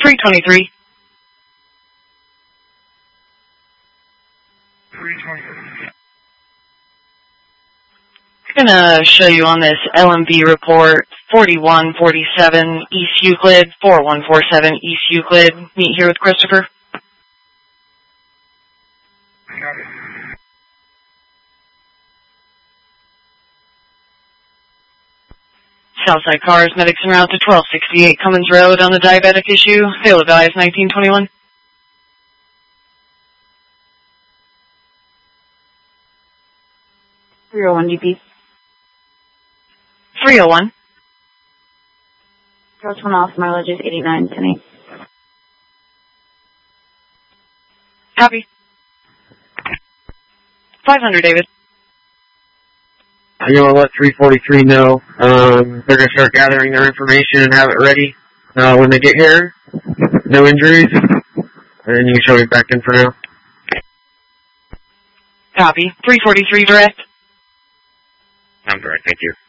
323. 323. I'm going to show you on this LMB report 4147 East Euclid, 4147 East Euclid. Meet here with Christopher. Got it. Southside cars, medics en route to 1268 Cummins Road on the diabetic issue. Fail advised 1921. DP. 301. Approach 1 off, mileage is 89, 10-8. Copy. 500, David. I'm going to let 343 know. They're going to start gathering their information and have it ready when they get here. No injuries. And you can show me back in for now. Copy. 343 direct. I'm direct, thank you.